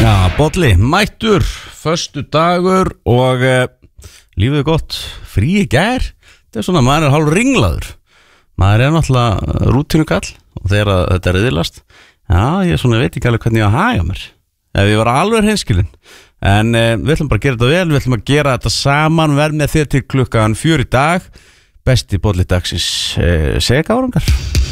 Já, Bolli, mættur, föstudagur og lífið er gott, frí í gær. Þetta er svona, maður er hálf ringlaður. Maður er náttúrulega rútínukall og þegar þetta er riðilast, já, ég svona veit ekki alveg hvernig ég á að haga mér. Ef ég var alveg hreinskilinn. En við ætlum bara að gera þetta vel, við ætlum að gera þetta saman, verð með þér til klukkan 4 í dag. Besti Bolli dagsins, segja árangar.